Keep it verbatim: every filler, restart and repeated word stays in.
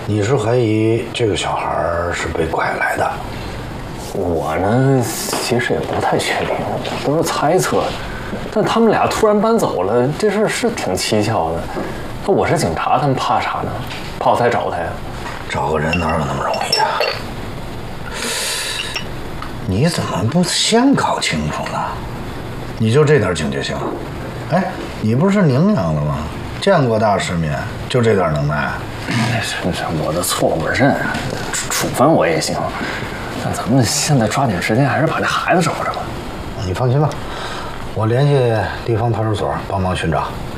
你是怀疑这个小孩是被拐来的？ 我呢，其实也不太确定，都是猜测。但他们俩突然搬走了，这事儿是挺蹊跷的。那我是警察，他们怕啥呢？怕我再找他呀？ 找个人哪有那么容易啊？你怎么不先搞清楚呢？你就这点警觉性？哎，你不是宁阳的吗？见过大世面，就这点能耐？ 是是我的错，我认，处分我也行。但咱们现在抓紧时间，还是把这孩子找着吧。 你放心吧，我联系地方派出所帮忙寻找。